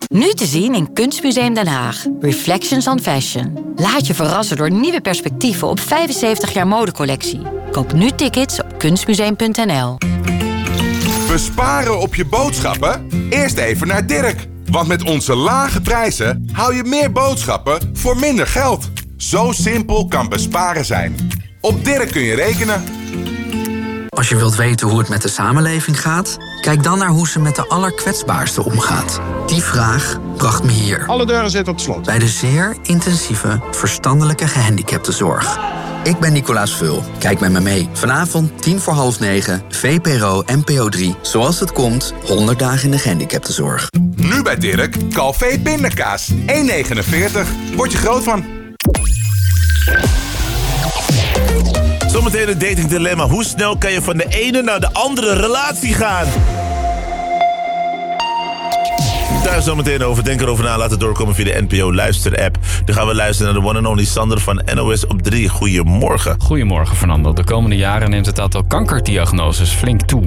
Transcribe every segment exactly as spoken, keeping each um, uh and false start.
Nu te zien in Kunstmuseum Den Haag. Reflections on Fashion. Laat je verrassen door nieuwe perspectieven op vijfenzeventig jaar modecollectie. Koop nu tickets op kunstmuseum punt n l. Besparen op je boodschappen? Eerst even naar Dirk. Want met onze lage prijzen hou je meer boodschappen voor minder geld. Zo simpel kan besparen zijn. Op Dirk kun je rekenen. Als je wilt weten hoe het met de samenleving gaat, kijk dan naar hoe ze met de allerkwetsbaarsten omgaat. Die vraag bracht me hier. Alle deuren zitten op slot. Bij de zeer intensieve verstandelijke gehandicaptenzorg. Ik ben Nicolaas Vul. Kijk met me mee. Vanavond tien voor half negen, V P R O N P O drie. Zoals het komt, honderd dagen in de gehandicaptenzorg. Nu bij Dirk, Calvé pindakaas. één negenenveertig. Word je groot van. Zometeen het dating dilemma. Hoe snel kan je van de ene naar de andere relatie gaan? Daar zometeen over. Denk erover na. Laat het doorkomen via de N P O Luister-app. Dan gaan we luisteren naar de one and only Sander van N O S op drie. Goedemorgen. Goedemorgen, Fernando. De komende jaren neemt het aantal kankerdiagnoses flink toe.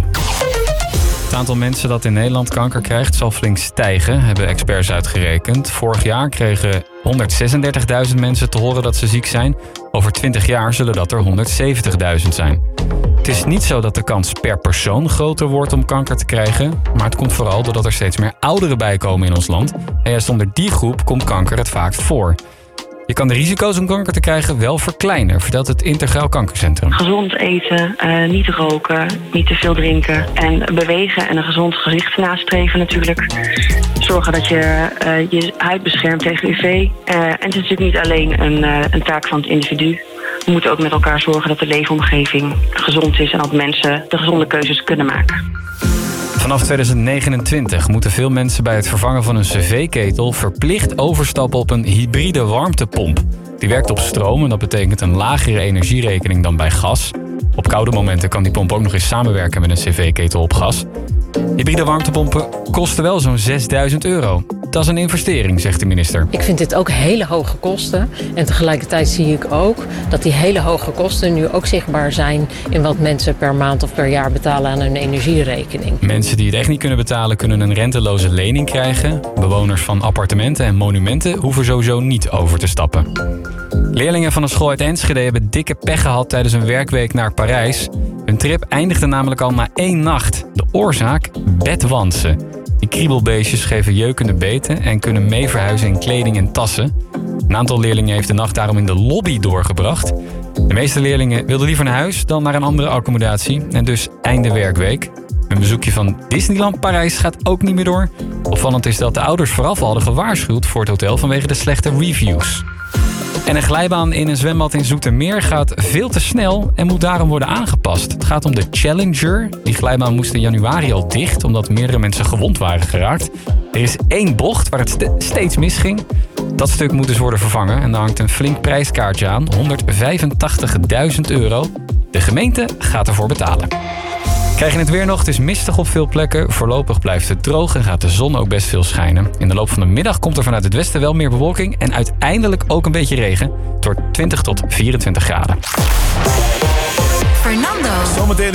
Het aantal mensen dat in Nederland kanker krijgt zal flink stijgen, hebben experts uitgerekend. Vorig jaar kregen honderdzesendertigduizend mensen te horen dat ze ziek zijn. Over twintig jaar zullen dat er honderdzeventigduizend zijn. Het is niet zo dat de kans per persoon groter wordt om kanker te krijgen, maar het komt vooral doordat er steeds meer ouderen bijkomen in ons land. En juist onder die groep komt kanker het vaakst voor. Je kan de risico's om kanker te krijgen wel verkleinen, vertelt het Integraal Kankercentrum. Gezond eten, uh, niet roken, niet te veel drinken en bewegen en een gezond gezicht nastreven natuurlijk. Zorgen dat je uh, je huid beschermt tegen U V. Uh, en het is natuurlijk niet alleen een, uh, een taak van het individu. We moeten ook met elkaar zorgen dat de leefomgeving gezond is en dat mensen de gezonde keuzes kunnen maken. Vanaf tweeduizend negenentwintig moeten veel mensen bij het vervangen van een cv-ketel verplicht overstappen op een hybride warmtepomp. Die werkt op stroom en dat betekent een lagere energierekening dan bij gas. Op koude momenten kan die pomp ook nog eens samenwerken met een cv-ketel op gas. Hybride warmtepompen kosten wel zo'n zesduizend euro. Dat is een investering, zegt de minister. Ik vind dit ook hele hoge kosten. En tegelijkertijd zie ik ook dat die hele hoge kosten nu ook zichtbaar zijn in wat mensen per maand of per jaar betalen aan hun energierekening. Mensen die het echt niet kunnen betalen kunnen een renteloze lening krijgen. Bewoners van appartementen en monumenten hoeven sowieso niet over te stappen. Leerlingen van een school uit Enschede hebben dikke pech gehad tijdens een werkweek naar Parijs. Hun trip eindigde namelijk al na één nacht. De oorzaak? Bedwansen. Die kriebelbeestjes geven jeukende beten en kunnen mee verhuizen in kleding en tassen. Een aantal leerlingen heeft de nacht daarom in de lobby doorgebracht. De meeste leerlingen wilden liever naar huis dan naar een andere accommodatie. En dus einde werkweek. Een bezoekje van Disneyland Parijs gaat ook niet meer door. Opvallend is dat de ouders vooraf al hadden gewaarschuwd voor het hotel vanwege de slechte reviews. En een glijbaan in een zwembad in Zoetermeer gaat veel te snel en moet daarom worden aangepast. Het gaat om de Challenger. Die glijbaan moest in januari al dicht, omdat meerdere mensen gewond waren geraakt. Er is één bocht waar het st- steeds misging. Dat stuk moet dus worden vervangen en daar hangt een flink prijskaartje aan. honderdvijfentachtigduizend euro. De gemeente gaat ervoor betalen. Krijg je het weer nog? Het is mistig op veel plekken. Voorlopig blijft het droog en gaat de zon ook best veel schijnen. In de loop van de middag komt er vanuit het westen wel meer bewolking en uiteindelijk ook een beetje regen. Het wordt twintig tot vierentwintig graden. Fernando. Zometeen